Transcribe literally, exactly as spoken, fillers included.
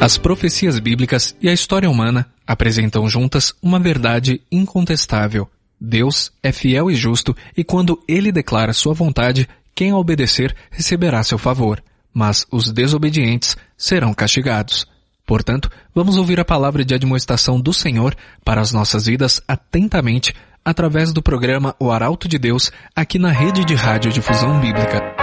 As profecias bíblicas e a história humana apresentam juntas uma verdade incontestável. Deus é fiel e justo e quando Ele declara sua vontade, quem a obedecer receberá seu favor, mas os desobedientes serão castigados. Portanto, vamos ouvir a palavra de admoestação do Senhor para as nossas vidas atentamente, através do programa O Arauto de Deus, aqui na Rede de Rádio Difusão Bíblica.